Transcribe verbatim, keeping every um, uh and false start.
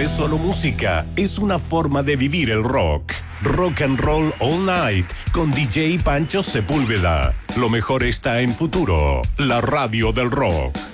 es solo música, es una forma de vivir el rock. Rock and Roll All Night con D J Pancho Sepúlveda. Lo mejor está en Futuro, la radio del rock.